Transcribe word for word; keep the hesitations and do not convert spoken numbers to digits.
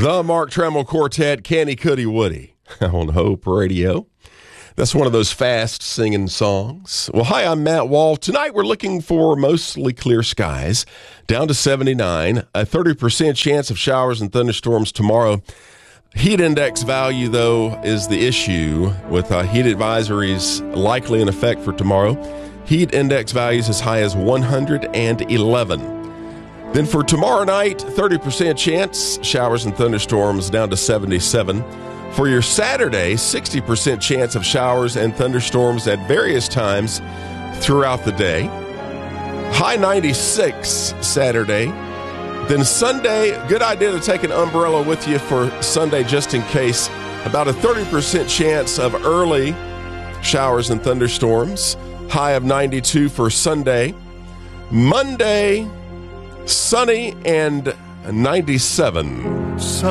The Mark Trammell Quartet, Canny Cuddy Woody on Hope Radio. That's one of those fast singing songs. Well, hi, I'm Matt Wall. Tonight we're looking for mostly clear skies, down to seventy-nine, a thirty percent chance of showers and thunderstorms tomorrow. Heat index value, though, is the issue with uh, heat advisories likely in effect for tomorrow. Heat index values as high as one hundred eleven. Then for tomorrow night, thirty percent chance, showers and thunderstorms down to seventy-seven. For your Saturday, sixty percent chance of showers and thunderstorms at various times throughout the day. High ninety-six Saturday. Then Sunday, good idea to take an umbrella with you for Sunday just in case. About a thirty percent chance of early showers and thunderstorms. High of ninety-two for Sunday. Monday, sunny and ninety-seven.